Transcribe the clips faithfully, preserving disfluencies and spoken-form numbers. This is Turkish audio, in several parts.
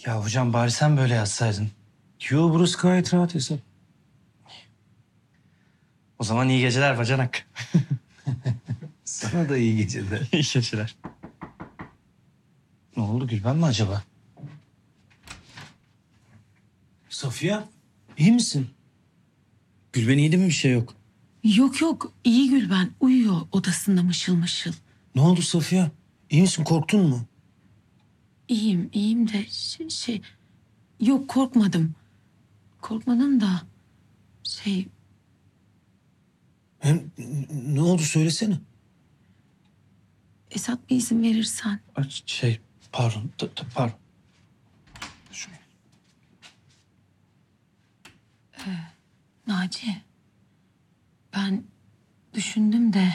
Ya hocam bari sen böyle yazsaydın. Yo, burası gayet rahat hesap. O zaman iyi geceler bacanak. Sana da iyi geceler. İyi geceler. Ne oldu, Gülben mi acaba? Safiye, iyi misin? Gülben iyiydi mi, bir şey yok? Yok yok iyi Gülben uyuyor odasında mışıl mışıl. Ne oldu Safiye? İyi misin? Korktun mu? İyiyim iyiyim de şey, şey yok korkmadım. Korkmadım da şey Hem n- ne oldu söylesene. Esat bir izin verirsen. Ay, Şey pardon, t- t- pardon. Şuraya. Naci ben düşündüm de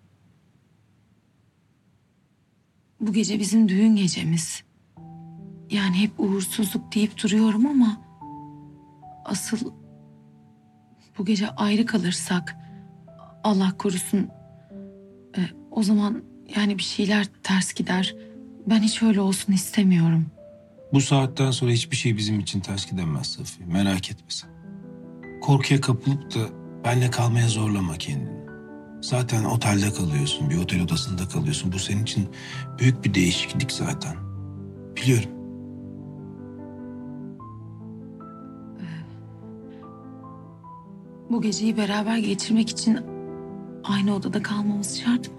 bu gece bizim düğün gecemiz. Yani hep uğursuzluk deyip duruyorum ama asıl bu gece ayrı kalırsak Allah korusun e, o zaman yani bir şeyler ters gider. Ben hiç öyle olsun istemiyorum. Bu saatten sonra hiçbir şey bizim için ters gidemez Safiye. Merak etme sen. Korkuya kapılıp da benle kalmaya zorlama kendini. Zaten otelde kalıyorsun, bir otel odasında kalıyorsun. Bu senin için büyük bir değişiklik zaten. Biliyorum. Bu geceyi beraber geçirmek için aynı odada kalmamız şart mı?